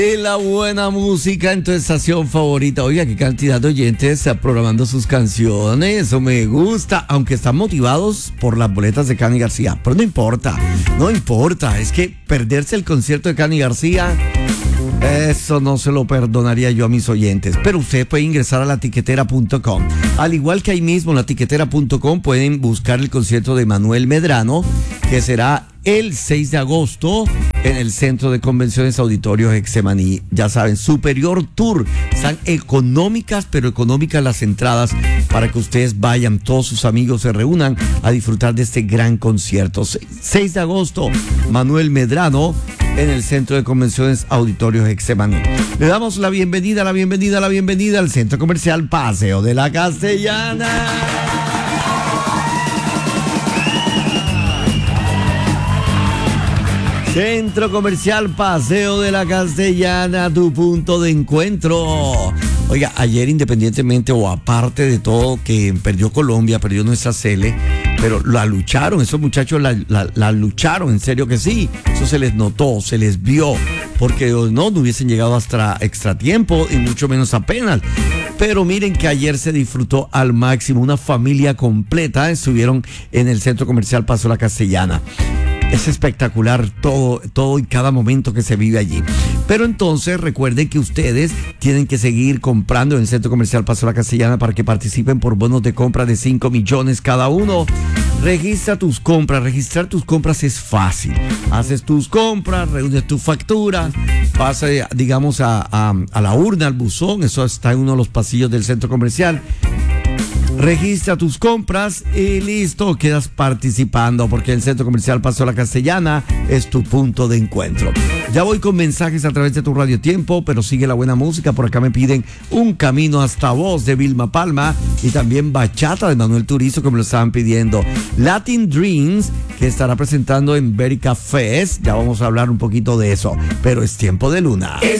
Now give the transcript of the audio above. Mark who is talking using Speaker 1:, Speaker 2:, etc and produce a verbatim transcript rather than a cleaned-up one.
Speaker 1: Y la buena música en tu estación favorita. Oiga, qué cantidad de oyentes programando sus canciones. Eso me gusta. Aunque están motivados por las boletas de Cani García. Pero no importa. No importa. Es que perderse el concierto de Cani García, eso no se lo perdonaría yo a mis oyentes. Pero usted puede ingresar a la tiquetera punto com. Al igual que ahí mismo en la tiquetera punto com pueden buscar el concierto de Manuel Medrano, que será el seis de agosto en el Centro de Convenciones Auditorio Getsemaní. Ya saben, Superior Tour. Están económicas, pero económicas las entradas para que ustedes vayan, todos sus amigos se reúnan a disfrutar de este gran concierto. seis de agosto, Manuel Medrano en el Centro de Convenciones Auditorio Getsemaní. Le damos la bienvenida, la bienvenida, la bienvenida al Centro Comercial Paseo de la Castellana. Centro Comercial Paseo de la Castellana, tu punto de encuentro. Oiga, ayer independientemente o aparte de todo que perdió Colombia, perdió nuestra Cele, pero la lucharon, esos muchachos la, la, la lucharon, en serio que sí. Eso se les notó, se les vio, porque no, no hubiesen llegado hasta extra tiempo y mucho menos apenas. Pero miren que ayer se disfrutó al máximo, una familia completa estuvieron en el Centro Comercial Paseo de la Castellana. Es espectacular todo, todo y cada momento que se vive allí. Pero entonces recuerden que ustedes tienen que seguir comprando en el Centro Comercial Paseo de la Castellana para que participen por bonos de compra de cinco millones cada uno. Registra tus compras. Registrar tus compras es fácil. Haces tus compras, reúnes tu factura, pasa, digamos, a, a, a la urna, al buzón. Eso está en uno de los pasillos del Centro Comercial. Registra tus compras y listo, quedas participando porque el Centro Comercial Paseo de la Castellana es tu punto de encuentro. Ya voy con mensajes a través de tu Radio Tiempo, pero sigue la buena música. Por acá me piden Un Camino Hasta Vos de Vilma Palma y también Bachata de Manuel Turizo, que me lo estaban pidiendo. Latin Dreams, que estará presentando en Verica Fest. Ya vamos a hablar un poquito de eso, pero es tiempo de Luna.
Speaker 2: Es